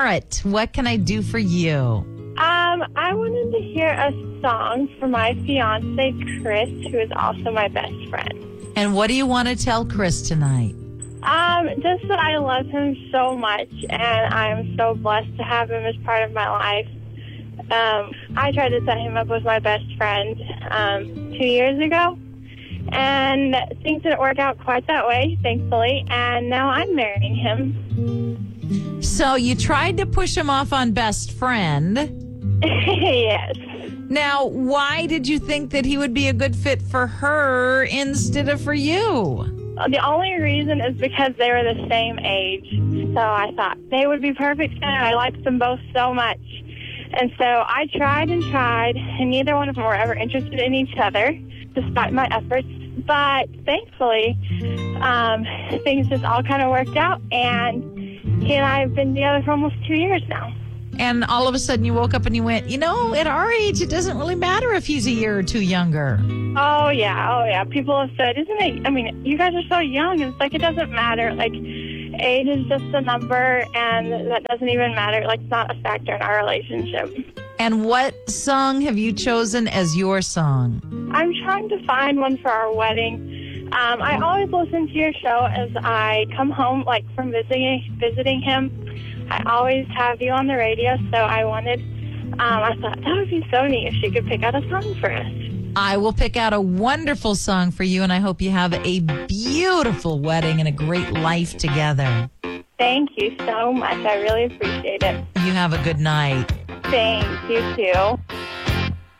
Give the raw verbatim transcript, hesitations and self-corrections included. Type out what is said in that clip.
Garrett, what can I do for you? Um, I wanted to hear a song for my fiance, Chris, who is also my best friend. And what do you want to tell Chris tonight? Um, just that I love him so much, and I'm so blessed to have him as part of my life. Um, I tried to set him up with my best friend um, two years ago, and things didn't work out quite that way, thankfully, and now I'm marrying him. So you tried to push him off on best friend. Yes. Now, why did you think that he would be a good fit for her instead of for you? The only reason is because they were the same age. So I thought they would be perfect together. I liked them both so much. And so I tried and tried, and neither one of them were ever interested in each other, despite my efforts. But thankfully, um, things just all kind of worked out, and he and I have been together for almost two years now. And all of a sudden you woke up and you went, you know, at our age, it doesn't really matter if he's a year or two younger. Oh, yeah. Oh, yeah. People have said, isn't it? I mean, you guys are so young. It's like it doesn't matter. Like, age is just a number, and that doesn't even matter. Like, it's not a factor in our relationship. And what song have you chosen as your song? I'm trying to find one for our wedding. Um, I always listen to your show as I come home, like, from visiting visiting him. I always have you on the radio, so I wanted, um, I thought that would be so neat if she could pick out a song for us. I will pick out a wonderful song for you, and I hope you have a beautiful wedding and a great life together. Thank you so much. I really appreciate it. You have a good night. Thanks. You too.